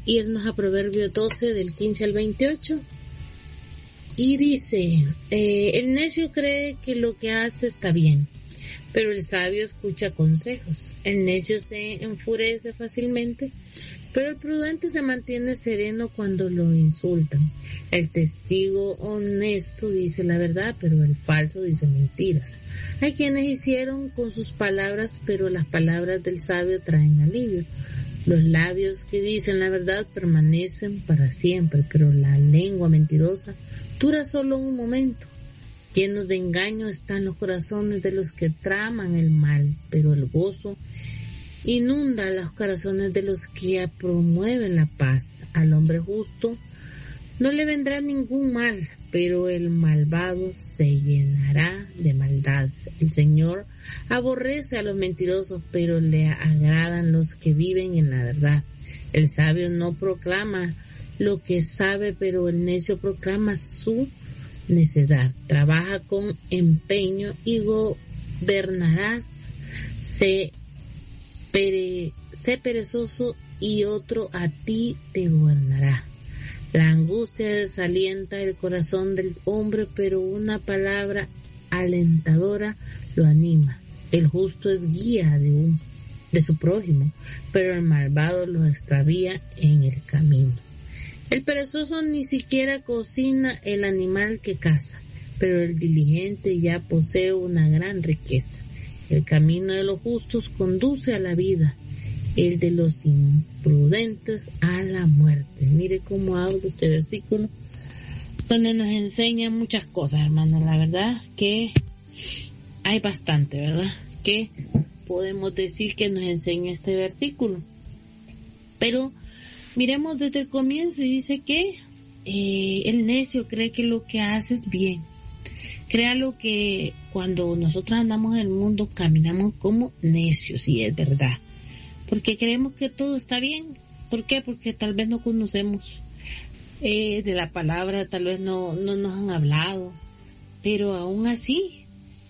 irnos a Proverbio 12 del 15 al 28. Y dice, el necio cree que lo que hace está bien, pero el sabio escucha consejos. El necio se enfurece fácilmente, pero el prudente se mantiene sereno cuando lo insultan. El testigo honesto dice la verdad, pero el falso dice mentiras. Hay quienes hicieron con sus palabras, pero las palabras del sabio traen alivio. Los labios que dicen la verdad permanecen para siempre, pero la lengua mentirosa dura solo un momento. Llenos de engaño están los corazones de los que traman el mal, pero el gozo inunda los corazones de los que promueven la paz. Al hombre justo no le vendrá ningún mal, pero el malvado se llenará de maldad. El Señor aborrece a los mentirosos, pero le agradan los que viven en la verdad. El sabio no proclama lo que sabe, pero el necio proclama su necedad. Trabaja con empeño y gobernarás. Sé perezoso y otro a ti te gobernará. La angustia desalienta el corazón del hombre, pero una palabra alentadora lo anima. El justo es guía de su prójimo, pero el malvado lo extravía en el camino. El perezoso ni siquiera cocina el animal que caza, pero el diligente ya posee una gran riqueza. El camino de los justos conduce a la vida, el de los imprudentes a la muerte. Mire cómo habla este versículo, donde nos enseña muchas cosas, hermanos. La verdad que hay bastante, ¿verdad? Que podemos decir que nos enseña este versículo. Pero miremos desde el comienzo y dice que el necio cree que lo que hace es bien. Créalo que cuando nosotros andamos en el mundo caminamos como necios, y es verdad. Porque creemos que todo está bien. ¿Por qué? Porque tal vez no conocemos de la palabra, tal vez no nos han hablado. Pero aún así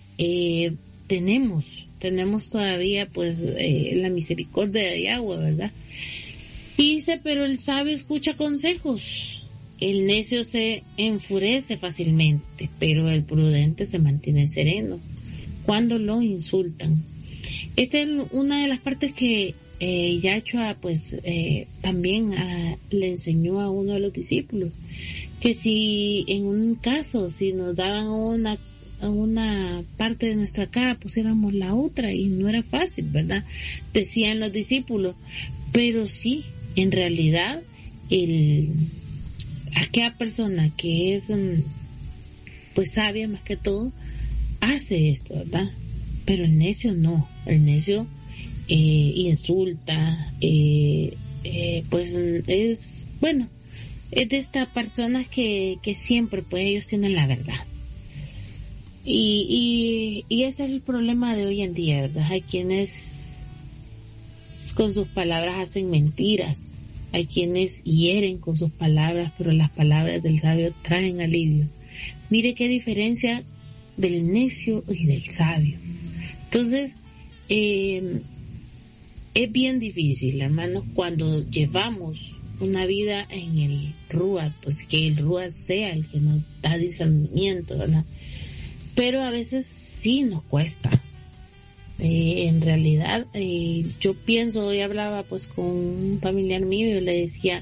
tenemos todavía pues la misericordia de Yahweh, ¿verdad? Y dice, pero el sabio escucha consejos. El necio se enfurece fácilmente, pero el prudente se mantiene sereno cuando lo insultan. Esta es una de las partes que Yahshua pues también le enseñó a uno de los discípulos, que si en un caso, si nos daban una parte de nuestra cara, pusiéramos la otra, y no era fácil, ¿verdad? Decían los discípulos, pero sí, en realidad, aquella persona que es pues sabia más que todo, hace esto, ¿verdad? Pero el necio no, el necio insulta, pues es de estas personas que siempre pues ellos tienen la verdad. Y ese es el problema de hoy en día, ¿verdad? Hay quienes con sus palabras hacen mentiras, hay quienes hieren con sus palabras, pero las palabras del sabio traen alivio. Mire qué diferencia del necio y del sabio. Entonces, es bien difícil, hermanos, cuando llevamos una vida en el Ruach, pues que el Ruach sea el que nos da discernimiento, ¿verdad? Pero a veces sí nos cuesta. En realidad, yo pienso, hoy hablaba pues con un familiar mío y yo le decía,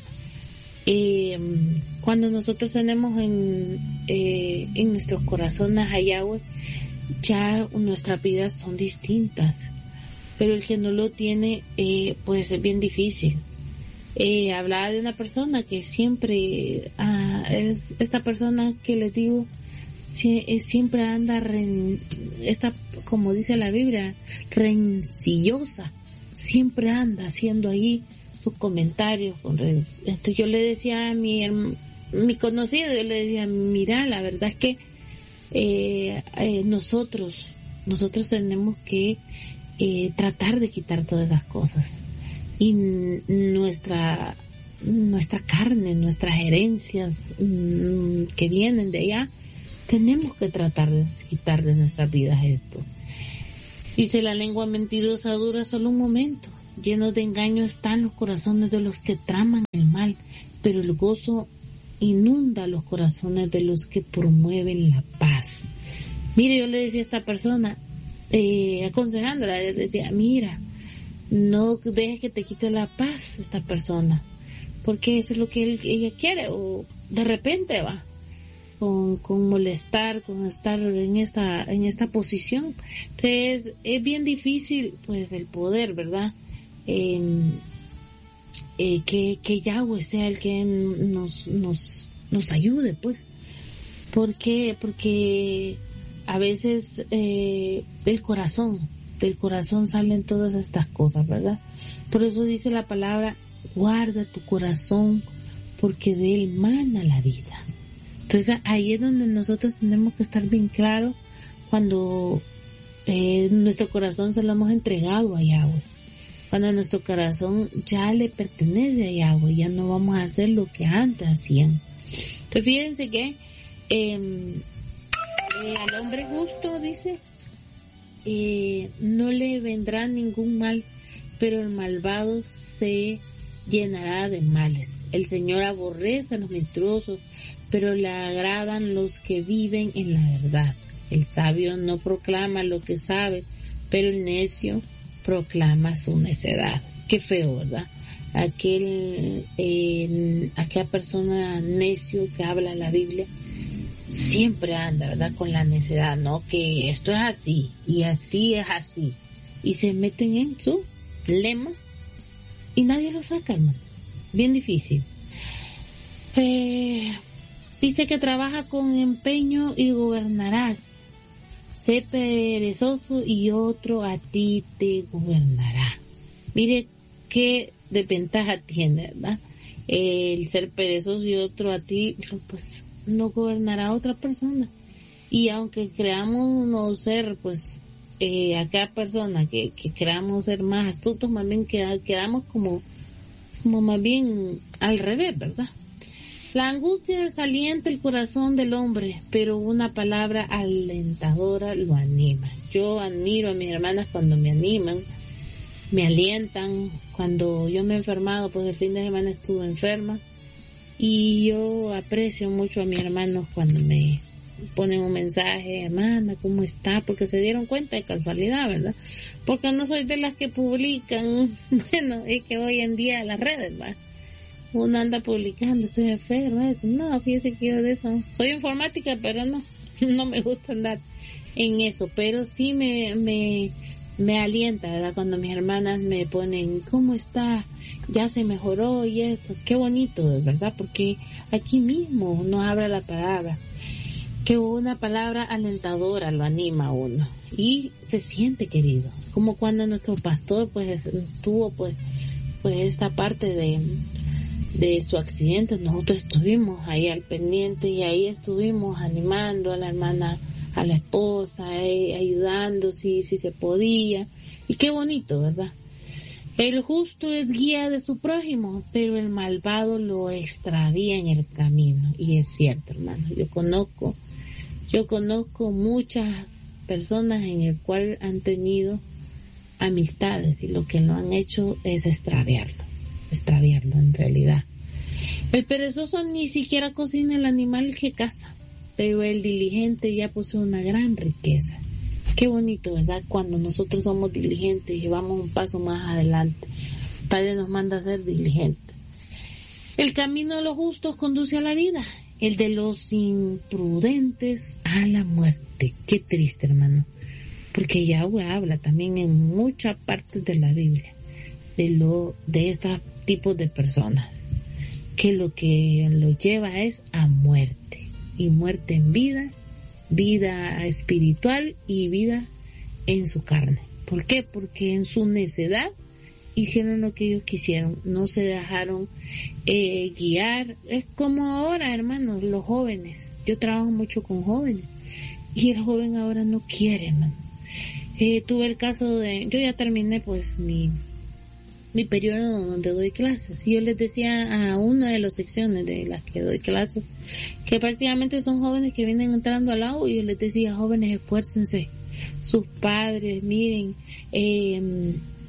cuando nosotros tenemos en nuestros corazones a Yahweh, ya nuestras vidas son distintas, pero el que no lo tiene puede ser bien difícil. Hablaba de una persona que siempre es esta persona que les digo, siempre anda como dice la Biblia, rencillosa, siempre anda haciendo ahí sus comentarios. Entonces yo le decía a mi conocido, yo le decía, mira, la verdad es que nosotros tenemos que tratar de quitar todas esas cosas, y nuestra carne, nuestras herencias que vienen de allá, tenemos que tratar de quitar de nuestras vidas esto. Dice, la lengua mentirosa dura solo un momento, llenos de engaño están los corazones de los que traman el mal, pero el gozo inunda los corazones de los que promueven la paz. Mire, yo le decía a esta persona, aconsejándola, le decía, mira, no dejes que te quite la paz esta persona, porque eso es lo que ella quiere, o de repente va con molestar, con estar en esta posición. Entonces es bien difícil pues el poder, ¿verdad? Que Yahweh sea el que nos ayude, pues. ¿Por qué? Porque a veces del corazón salen todas estas cosas, ¿verdad? Por eso dice la palabra, guarda tu corazón porque de él mana la vida. Entonces ahí es donde nosotros tenemos que estar bien claros cuando nuestro corazón se lo hemos entregado a Yahweh. Cuando nuestro corazón ya le pertenece a Yahweh, ya no vamos a hacer lo que antes hacían. Entonces fíjense que al hombre justo, dice, no le vendrá ningún mal, pero el malvado se llenará de males. El Señor aborrece a los mentirosos, pero le agradan los que viven en la verdad. El sabio no proclama lo que sabe, pero el necio proclama su necedad. Qué feo, ¿verdad? Aquella persona necio que habla la Biblia siempre anda, ¿verdad? Con la necedad, ¿no? Que esto es así y así es así. Y se meten en su lema y nadie lo saca, hermanos. Bien difícil. Dice que trabaja con empeño y gobernarás. Sé perezoso y otro a ti te gobernará. Mire qué desventaja tiene, ¿verdad? El ser perezoso y otro a ti, pues no gobernará a otra persona. Y aunque creamos no ser, pues, aquella persona que creamos ser más astutos, más bien quedamos como más bien al revés, ¿verdad? La angustia desalienta el corazón del hombre, pero una palabra alentadora lo anima. Yo admiro a mis hermanas cuando me animan, me alientan. Cuando yo me he enfermado, pues el fin de semana estuve enferma. Y yo aprecio mucho a mis hermanos cuando me ponen un mensaje, hermana, ¿cómo está? Porque se dieron cuenta de casualidad, ¿verdad? Porque no soy de las que publican, bueno, es que hoy en día las redes, ¿verdad? Uno anda publicando, estoy enferma, eso. No, fíjese que yo de eso, soy informática, pero no me gusta andar en eso, pero sí me alienta, ¿verdad? Cuando mis hermanas me ponen, ¿cómo está? Ya se mejoró y esto, qué bonito, ¿verdad? Porque aquí mismo nos habla la palabra, que una palabra alentadora lo anima a uno y se siente querido, como cuando nuestro pastor pues tuvo pues esta parte de su accidente. Nosotros estuvimos ahí al pendiente y ahí estuvimos animando a la hermana, a la esposa, ayudando si se podía. Y qué bonito, ¿verdad? El justo es guía de su prójimo, pero el malvado lo extravía en el camino. Y es cierto, hermano. Yo conozco muchas personas en el cual han tenido amistades y lo que lo han hecho es extraviarlo en realidad. El perezoso ni siquiera cocina el animal que caza, pero el diligente ya posee una gran riqueza. Qué bonito, ¿verdad? Cuando nosotros somos diligentes y vamos un paso más adelante. El Padre nos manda a ser diligentes. El camino de los justos conduce a la vida, el de los imprudentes a la muerte. Qué triste, hermano, porque Yahweh habla también en muchas partes de la Biblia de estos tipos de personas, que lo que lo lleva es a muerte, y muerte en vida espiritual y vida en su carne. ¿Por qué? Porque en su necedad hicieron lo que ellos quisieron, no se dejaron guiar. Es como ahora, hermanos, los jóvenes. Yo trabajo mucho con jóvenes y el joven ahora no quiere, hermano. Tuve el caso yo ya terminé pues mi periodo donde doy clases, y yo les decía a una de las secciones de las que doy clases, que prácticamente son jóvenes que vienen entrando al lado, y yo les decía, jóvenes, esfuércense, sus padres, miren,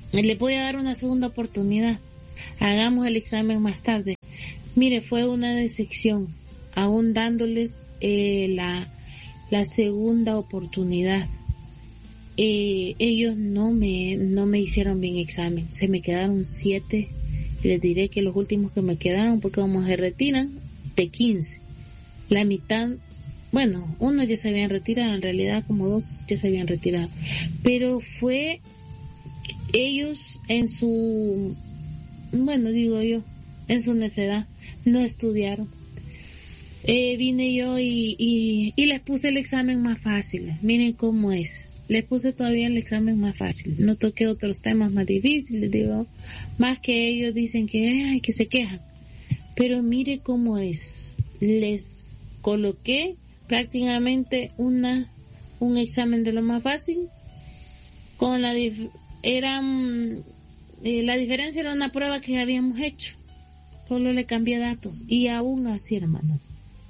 le voy a dar una segunda oportunidad. Hagamos el examen más tarde. Mire, fue una decepción, aún dándoles la segunda oportunidad. Ellos no me hicieron bien examen, se me quedaron 7, y les diré que los últimos que me quedaron, porque como se retiran de 15, la mitad, bueno, uno ya se habían retirado, en realidad como 2 ya se habían retirado, pero fue ellos en su, bueno, digo yo, en su necedad, no estudiaron. Vine yo y les puse el examen más fácil. Miren cómo es. Les puse todavía el examen más fácil. No toqué otros temas más difíciles, digo, más que ellos dicen que se quejan. Pero mire cómo es. Les coloqué prácticamente un examen de lo más fácil. Con la diferencia era una prueba que habíamos hecho. Solo le cambié datos. Y aún así, hermano,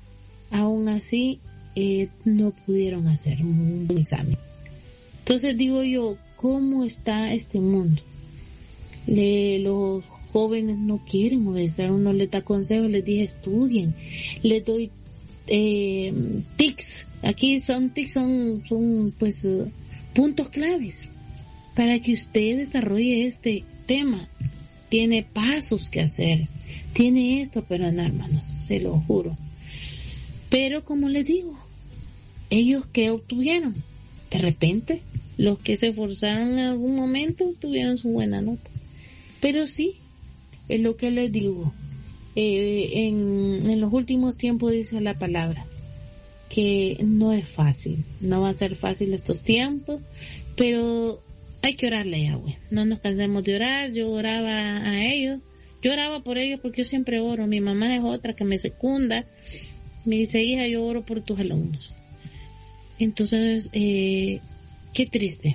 no pudieron hacer un buen examen. Entonces digo yo, ¿cómo está este mundo? Los jóvenes no quieren obedecer, uno les da consejos, les dije estudien, les doy tics, aquí son tics, son pues puntos claves para que usted desarrolle este tema. Tiene pasos que hacer, tiene esto, pero no, hermanos, se lo juro. Pero como les digo, ellos ¿qué obtuvieron? De repente, los que se esforzaron en algún momento tuvieron su buena nota. Pero sí, es lo que les digo. En los últimos tiempos dice la palabra que no es fácil, no va a ser fácil estos tiempos, pero hay que orarle a Yahweh. No nos cansemos de orar. Yo oraba a ellos, yo oraba por ellos porque yo siempre oro. Mi mamá es otra que me secunda. Me dice, hija, yo oro por tus alumnos. Entonces, qué triste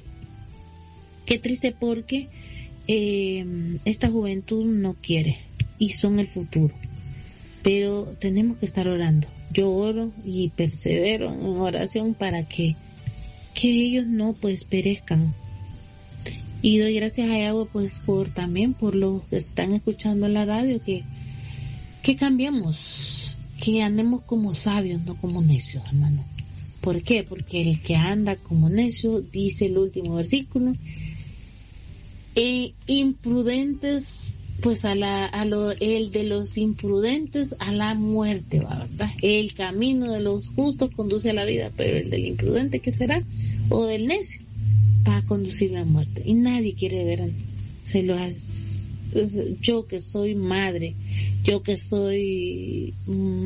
porque esta juventud no quiere y son el futuro. Pero tenemos que estar orando. Yo oro y persevero en oración para que ellos no pues perezcan. Y doy gracias a Yahweh pues también por los que están escuchando en la radio que cambiemos, que andemos como sabios, no como necios, hermano. ¿Por qué? Porque el que anda como necio, dice el último versículo, imprudentes, pues el de los imprudentes a la muerte, ¿verdad? El camino de los justos conduce a la vida, pero el del imprudente, ¿qué será? O del necio, va a conducir a la muerte. Y nadie quiere ver, yo que soy madre, yo que soy,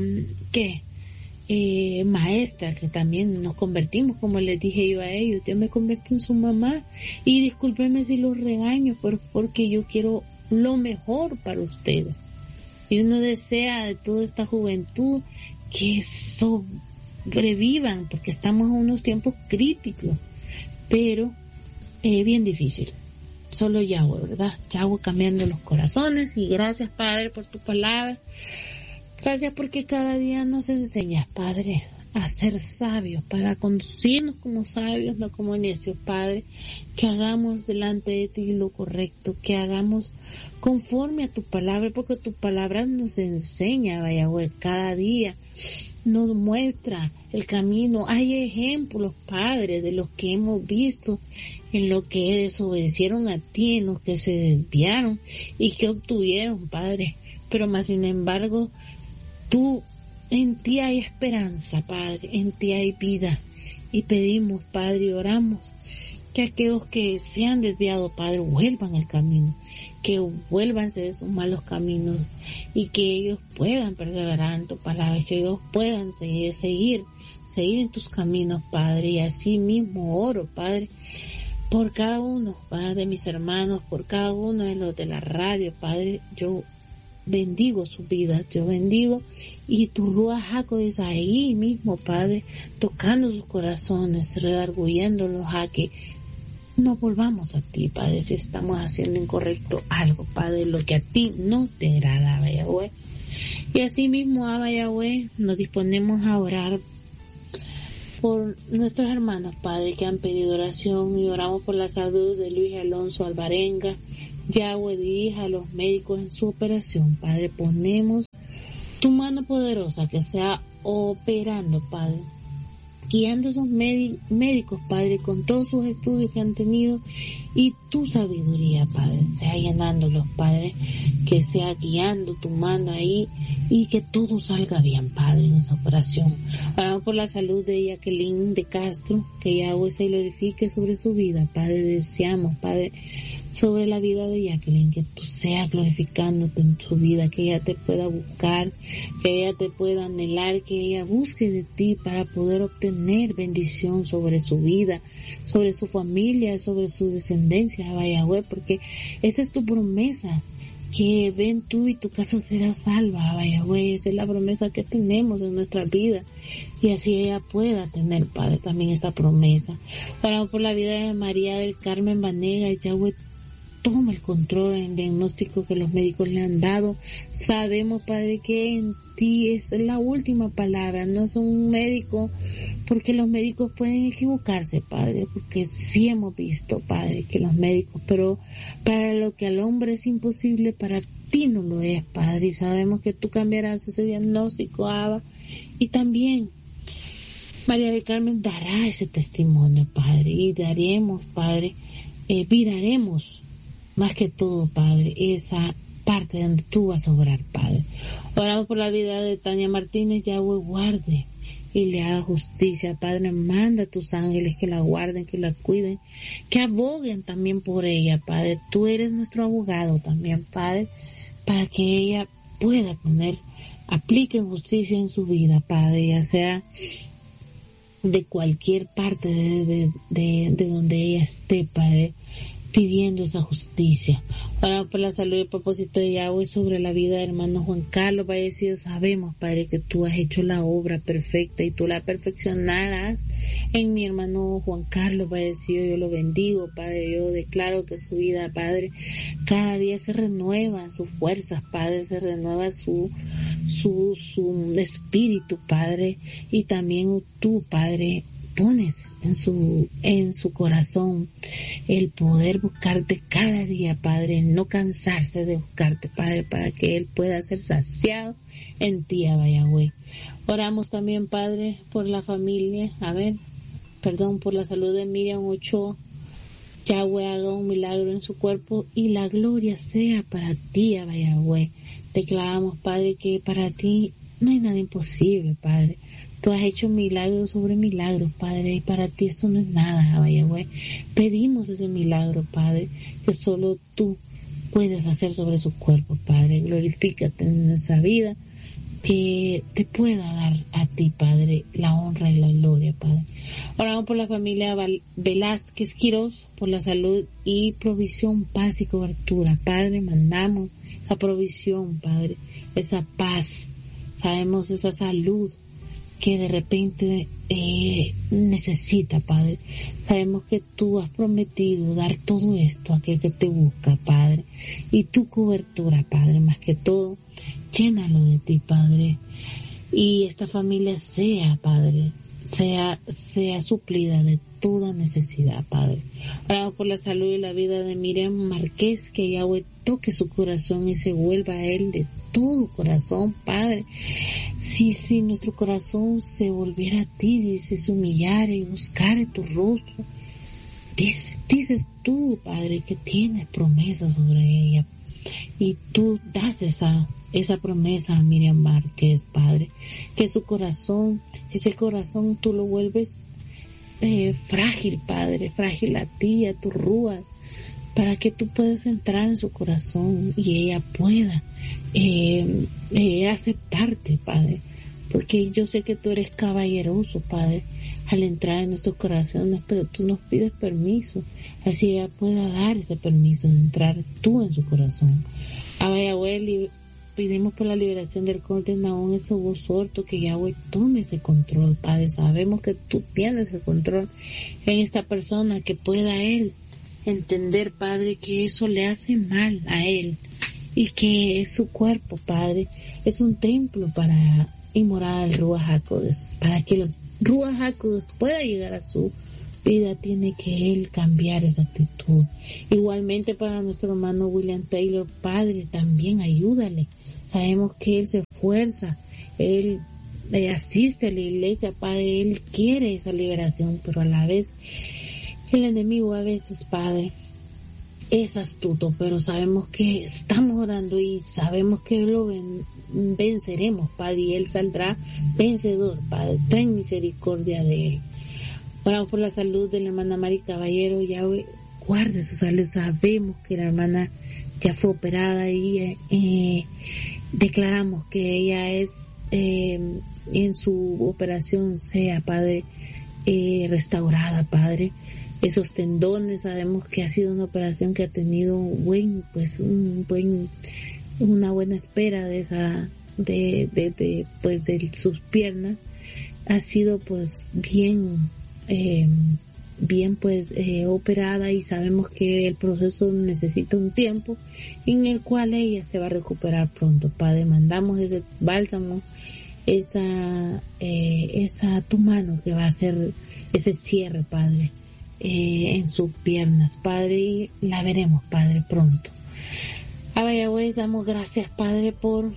maestra, que también nos convertimos, como les dije yo a ellos, yo me convierto en su mamá, y discúlpenme si los regaño, pero porque yo quiero lo mejor para ustedes, y uno desea de toda esta juventud que sobrevivan, porque estamos en unos tiempos críticos, pero bien difícil. Solo Yahweh, ¿verdad? Yahweh cambiando los corazones. Y gracias, Padre, por tu palabra. Gracias porque cada día nos enseñas, Padre, a ser sabios, para conducirnos como sabios, no como necios, Padre. Que hagamos delante de ti lo correcto, que hagamos conforme a tu palabra, porque tu palabra nos enseña, Yahweh, cada día nos muestra el camino. Hay ejemplos, Padre, de los que hemos visto en lo que desobedecieron a ti, en los que se desviaron y que obtuvieron, Padre. Pero más sin embargo, en ti hay esperanza, Padre, en ti hay vida. Y pedimos, Padre, y oramos que aquellos que se han desviado, Padre, vuelvan al camino, que vuélvanse de sus malos caminos y que ellos puedan perseverar en tu palabra, que ellos puedan seguir en tus caminos, Padre. Y así mismo oro, Padre, por cada uno, Padre, de mis hermanos, por cada uno de los de la radio, Padre. Yo bendigo sus vidas, yo bendigo, y tu Ruach HaKodesh ahí mismo, Padre, tocando sus corazones, redarguyéndolos a que no volvamos a ti, Padre, si estamos haciendo incorrecto algo, Padre, lo que a ti no te agrada, Yahweh. Y así mismo, Yahweh, nos disponemos a orar por nuestros hermanos, Padre, que han pedido oración, y oramos por la salud de Luis Alonso Alvarenga. Yahweh, dirija a los médicos en su operación, Padre. Ponemos tu mano poderosa que sea operando, Padre, guiando a esos médicos, Padre, con todos sus estudios que han tenido, y tu sabiduría, Padre, sea llenándolos, Padre, que sea guiando tu mano ahí y que todo salga bien, Padre, en esa operación. Oramos por la salud de Jacqueline de Castro, que Yahweh se glorifique sobre su vida, Padre. Deseamos, Padre, sobre la vida de Jacqueline, que tú seas glorificándote en su vida, que ella te pueda buscar, que ella te pueda anhelar, que ella busque de ti para poder obtener bendición sobre su vida, sobre su familia, sobre su descendencia, Yahweh, porque esa es tu promesa, que ven tú y tu casa será salva, Yahweh. Esa es la promesa que tenemos en nuestra vida, y así ella pueda tener, Padre, también esta promesa. Oramos por la vida de María del Carmen Vanega, y Yahweh, toma el control en el diagnóstico que los médicos le han dado. Sabemos, Padre, que en ti es la última palabra, no es un médico, porque los médicos pueden equivocarse, Padre, porque sí hemos visto, Padre, que los médicos, pero para lo que al hombre es imposible, para ti no lo es, Padre, y sabemos que tú cambiarás ese diagnóstico, Abba, y también María del Carmen dará ese testimonio, Padre, y daremos, Padre, viraremos más que todo, Padre, esa parte donde tú vas a obrar, Padre. Oramos por la vida de Tania Martínez. Yahweh, guarde y le haga justicia, Padre. Manda a tus ángeles que la guarden, que la cuiden, que aboguen también por ella, Padre. Tú eres nuestro abogado también, Padre, para que ella pueda apliquen justicia en su vida, Padre, ya sea de cualquier parte de donde ella esté, Padre, pidiendo esa justicia. Oramos por la salud y el propósito de Yahweh sobre la vida del hermano Juan Carlos fallecido. Sabemos, Padre, que tú has hecho la obra perfecta y tú la perfeccionarás en mi hermano Juan Carlos fallecido. Yo lo bendigo, Padre. Yo declaro que su vida, Padre, cada día se renueva sus fuerzas, Padre, se renueva su espíritu, Padre, y también tú, Padre, pones en su corazón el poder buscarte cada día, Padre, el no cansarse de buscarte, Padre, para que él pueda ser saciado en ti, Yahweh. Oramos también, Padre, por la familia, por la salud de Miriam Ochoa. Yahweh, haga un milagro en su cuerpo y la gloria sea para ti, Yahweh. Declaramos, Padre, que para ti no hay nada imposible, Padre. Tú has hecho milagros sobre milagros, Padre, y para ti esto no es nada, Yahweh. Pedimos ese milagro, Padre, que solo tú puedes hacer sobre su cuerpo, Padre. Glorifícate en esa vida, que te pueda dar a ti, Padre, la honra y la gloria, Padre. Oramos por la familia Velázquez Quirós, por la salud y provisión, paz y cobertura, Padre. Mandamos esa provisión, Padre, esa paz, sabemos esa salud que de repente necesita, Padre. Sabemos que tú has prometido dar todo esto a aquel que te busca, Padre, y tu cobertura, Padre, más que todo, llénalo de ti, Padre, y esta familia sea, Padre, sea suplida de toda necesidad, Padre. Oramos por la salud y la vida de Miriam Márquez, que Yahweh toque su corazón y se vuelva a él de todo corazón, Padre. Si nuestro corazón se volviera a ti, dice, se humillara y buscara tu rostro, dices tú, Padre, que tienes promesas sobre ella, y tú das esa promesa a Miriam Márquez, Padre, que su corazón, ese corazón tú lo vuelves frágil, Padre, frágil a ti, a tu rúa, para que tú puedas entrar en su corazón y ella pueda aceptarte, Padre, porque yo sé que tú eres caballeroso, Padre, al entrar en nuestros corazones, pero tú nos pides permiso, así ella pueda dar ese permiso de entrar tú en su corazón. Yahweh, pedimos por la liberación del conde Naón, ese voz sordo, que Yahweh tome ese control, Padre. Sabemos que tú tienes el control en esta persona, que pueda él entender, Padre, que eso le hace mal a él y que su cuerpo, Padre, es un templo y morada del Ruach HaKodesh, para que Ruach HaKodesh pueda llegar a su vida, tiene que él cambiar esa actitud. Igualmente para nuestro hermano William Taylor, Padre, también ayúdale. Sabemos que él se esfuerza, él asiste a la iglesia, Padre, él quiere esa liberación, pero a la vez el enemigo a veces, Padre, es astuto, pero sabemos que estamos orando y sabemos que lo venceremos, Padre, y él saldrá vencedor, Padre. Ten misericordia de él. Oramos por la salud de la hermana Mari Caballero. Yahweh, guarde su salud. Sabemos que la hermana ya fue operada y declaramos que ella es en su operación sea, Padre, restaurada, Padre. Esos tendones, sabemos que ha sido una operación que ha tenido una buena espera de esa, de sus piernas. Ha sido pues bien operada, y sabemos que el proceso necesita un tiempo en el cual ella se va a recuperar pronto. Padre, mandamos ese bálsamo, esa tu mano que va a hacer ese cierre, Padre, en sus piernas, Padre, y la veremos, Padre, pronto. Abba Yahweh, damos gracias, Padre, por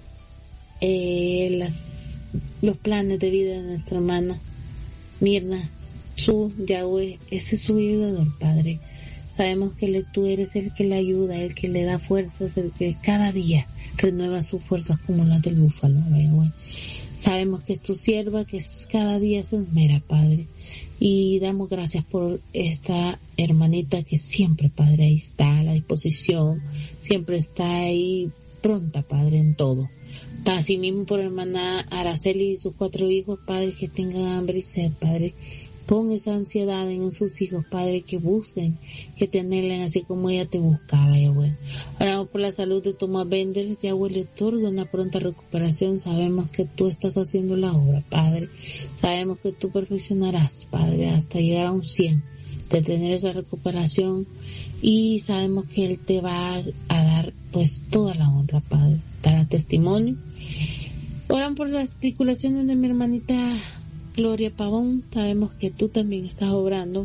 los planes de vida de nuestra hermana Mirna. Su Yahweh, ese es su ayudador, Padre. Sabemos que tú eres el que le ayuda, el que le da fuerzas, el que cada día renueva sus fuerzas como las del búfalo, Yahweh. Sabemos que es tu sierva, que cada día se esmera, Padre. Y damos gracias por esta hermanita que siempre, Padre, ahí está a la disposición, siempre está ahí pronta, Padre, en todo. Así mismo por hermana Araceli y sus 4 hijos, Padre, que tengan hambre y sed, Padre. Pon esa ansiedad en sus hijos, Padre, que busquen, que te anhelen así como ella te buscaba, Yahweh. Oramos por la salud de Tomás Bender, Yahweh, le otorga una pronta recuperación. Sabemos que tú estás haciendo la obra, Padre. Sabemos que tú perfeccionarás, Padre, hasta llegar a un 100, de tener esa recuperación, y sabemos que él te va a dar pues toda la honra, Padre, dará testimonio. Oran por las articulaciones de mi hermanita Gloria Pavón. Sabemos que tú también estás obrando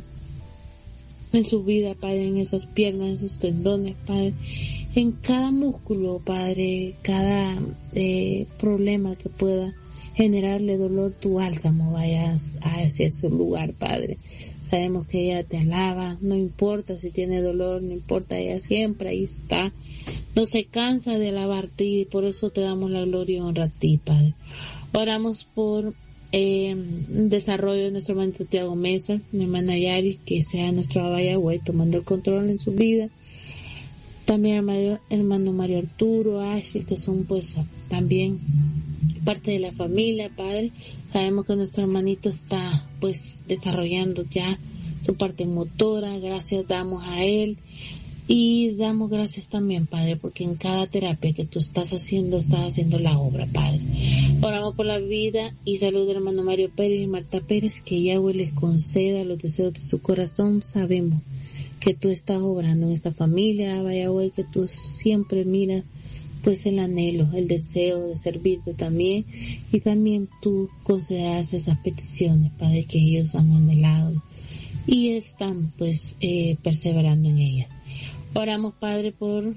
en su vida, Padre, en esas piernas, en sus tendones, Padre, en cada músculo, Padre, cada problema que pueda generarle dolor, tu bálsamo vayas hacia ese lugar, Padre. Sabemos que ella te alaba, no importa si tiene dolor, no importa, ella siempre ahí está, no se cansa de alabarte, y por eso te damos la gloria y honra a ti, Padre. Oramos por desarrollo de nuestro hermano Tiago Mesa, mi hermana Yari, que sea nuestro Abba Yahweh tomando el control en su vida. También hermano Mario Arturo, Ashley, que son pues también parte de la familia, Padre. Sabemos que nuestro hermanito está pues desarrollando ya su parte motora. Gracias damos a él, y damos gracias también, Padre, porque en cada terapia que tú estás haciendo la obra, Padre. Oramos por la vida y salud del hermano Mario Pérez y Marta Pérez, que Yahweh les conceda los deseos de su corazón. Sabemos que tú estás obrando en esta familia, Abba Yahweh, que tú siempre miras pues el anhelo, el deseo de servirte también, y también tú concedas esas peticiones, Padre, que ellos han anhelado y están pues perseverando en ellas. Oramos, Padre, por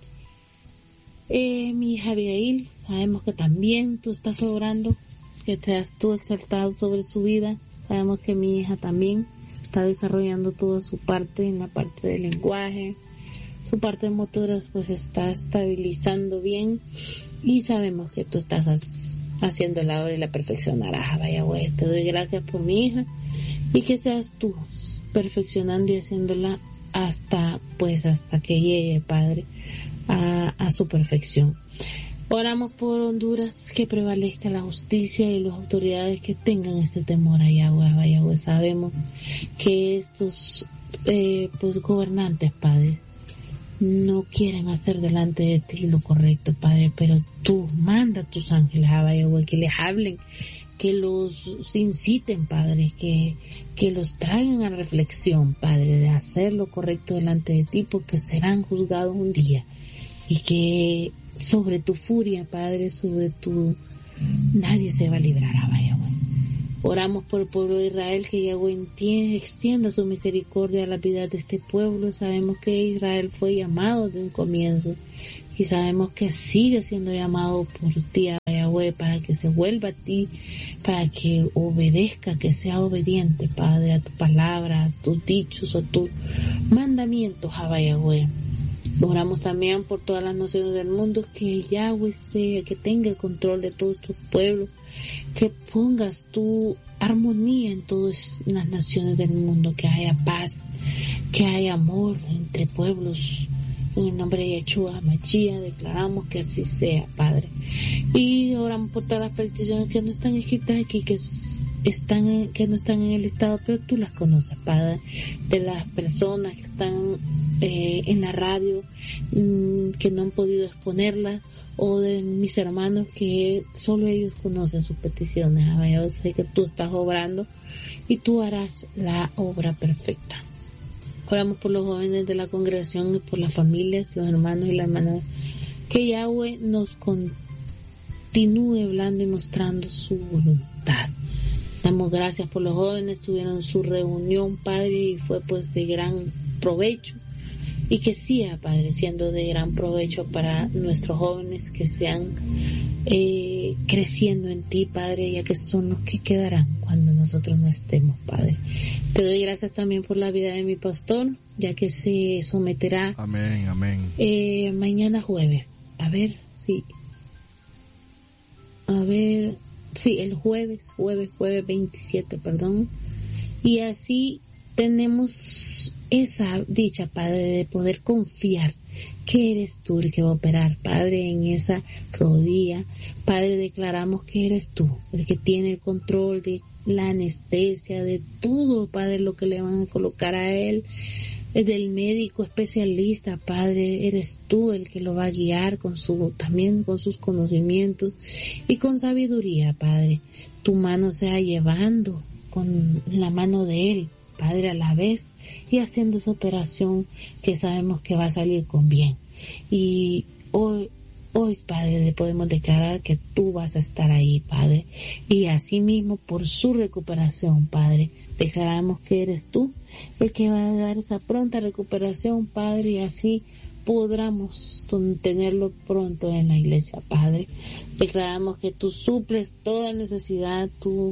mi hija Abigail. Sabemos que también tú estás obrando, que te has tú exaltado sobre su vida. Sabemos que mi hija también está desarrollando toda su parte, en la parte del lenguaje, su parte motora pues está estabilizando bien, y sabemos que tú estás haciendo la obra y la perfeccionarás. Vaya, güey, te doy gracias por mi hija, y que seas tú perfeccionando y haciéndola hasta que llegue, Padre, a su perfección. Oramos por Honduras, que prevalezca la justicia y las autoridades que tengan este temor a Yahweh. Sabemos que estos pues gobernantes, Padre, no quieren hacer delante de ti lo correcto, Padre, pero tú manda a tus ángeles a Yahweh, que les hablen, que los inciten, Padre, que los traigan a reflexión, Padre, de hacer lo correcto delante de ti, porque serán juzgados un día, y que sobre tu furia, Padre, nadie se va a librar, Yahweh. Oramos por el pueblo de Israel, que Yahweh extienda su misericordia a la vida de este pueblo. Sabemos que Israel fue llamado de un comienzo y sabemos que sigue siendo llamado por ti, Yahweh, para que se vuelva a ti, para que obedezca, que sea obediente, Padre, a tu palabra, a tus dichos, a tus mandamientos, Yahweh. Oramos también por todas las naciones del mundo, que Yahweh sea, que tenga el control de todos tus pueblos, que pongas tu armonía en todas las naciones del mundo, que haya paz, que haya amor entre pueblos. En el nombre de Yeshua Mashiach declaramos que así sea, Padre. Y oramos por todas las peticiones que no están escritas aquí, que no están en el listado, pero tú las conoces, Padre, de las personas que están en la radio, que no han podido exponerlas, o de mis hermanos que solo ellos conocen sus peticiones. Yo sé que tú estás obrando y tú harás la obra perfecta. Oramos por los jóvenes de la congregación y por las familias, los hermanos y las hermanas, que Yahweh nos continúe hablando y mostrando su voluntad. Damos gracias por los jóvenes, tuvieron su reunión, Padre, y fue pues de gran provecho. Y que siga, Padre, siendo de gran provecho para nuestros jóvenes, que sean creciendo en ti, Padre, ya que son los que quedarán cuando nosotros no estemos, Padre. Te doy gracias también por la vida de mi pastor, ya que se someterá. Amén, amén. Mañana jueves. El jueves 27, perdón. Y así tenemos esa dicha, Padre, de poder confiar que eres tú el que va a operar, Padre, en esa rodilla. Padre, declaramos que eres tú el que tiene el control de la anestesia, de todo, Padre, lo que le van a colocar a él, del médico especialista, Padre, eres tú el que lo va a guiar también con sus conocimientos y con sabiduría, Padre. Tu mano sea llevando con la mano de él, Padre, a la vez, y haciendo esa operación que sabemos que va a salir con bien. Y hoy, Padre, podemos declarar que tú vas a estar ahí, Padre. Y asimismo, por su recuperación, Padre, declaramos que eres tú el que va a dar esa pronta recuperación, Padre, y así podamos tenerlo pronto en la iglesia, Padre. Declaramos que tú suples toda necesidad, tú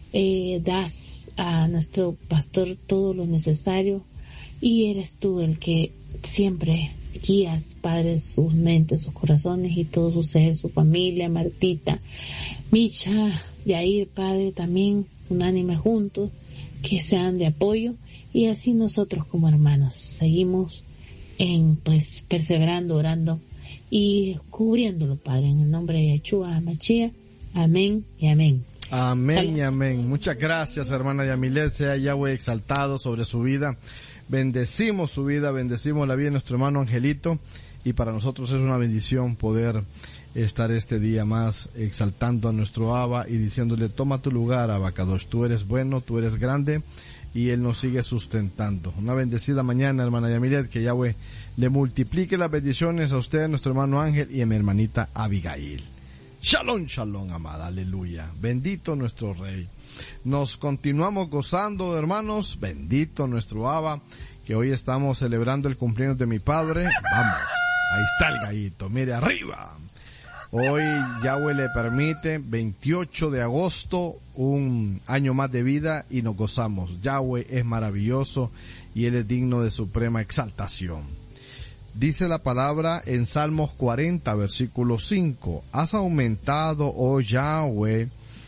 das a nuestro pastor todo lo necesario y eres tú el que siempre guías, Padre, sus mentes, sus corazones y todo su ser, su familia, Martita, Micha, Yair, Padre, también unánime juntos, que sean de apoyo y así nosotros como hermanos seguimos perseverando, orando y cubriéndolo, Padre, en el nombre de Yeshua Mashiach. Amén y amén. Amén y amén. Muchas gracias, hermana Yamilet. Sea Yahweh exaltado sobre su vida. Bendecimos su vida, bendecimos la vida de nuestro hermano Angelito. Y para nosotros es una bendición poder estar este día más exaltando a nuestro Abba y diciéndole: toma tu lugar, Abacadosh. Tú eres bueno, tú eres grande. Y Él nos sigue sustentando. Una bendecida mañana, hermana Yamilet. Que Yahweh le multiplique las bendiciones a usted, a nuestro hermano Ángel y a mi hermanita Abigail. Shalom, shalom, amada, aleluya. Bendito nuestro Rey. Nos continuamos gozando, hermanos. Bendito nuestro Abba, que hoy estamos celebrando el cumpleaños de mi padre. Vamos, ahí está el gallito, mire arriba. Hoy Yahweh le permite 28 de agosto, un año más de vida y nos gozamos. Yahweh es maravilloso y Él es digno de suprema exaltación. Dice la palabra en Salmos 40, versículo 5. Has aumentado, oh Yahweh,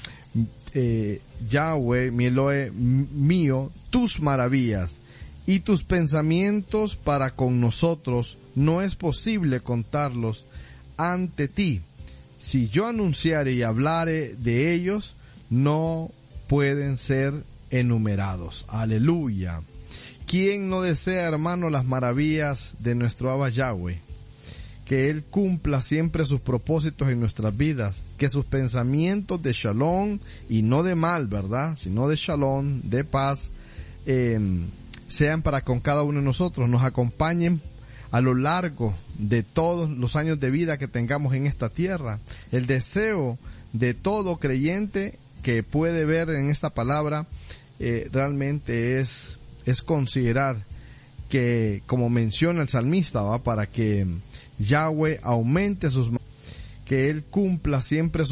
Yahweh, mi Elohe mío, tus maravillas y tus pensamientos para con nosotros. No es posible contarlos ante ti. Si yo anunciare y hablare de ellos, no pueden ser enumerados. Aleluya. ¿Quién no desea, hermano, las maravillas de nuestro Abba Yahweh? Que Él cumpla siempre sus propósitos en nuestras vidas, que sus pensamientos de shalom y no de mal, ¿verdad? Sino de shalom, de paz, sean para con cada uno de nosotros, nos acompañen a lo largo de todos los años de vida que tengamos en esta tierra. El deseo de todo creyente que puede ver en esta palabra realmente es considerar que, como menciona el salmista, ¿va?, para que Yahweh aumente sus, que Él cumpla siempre sus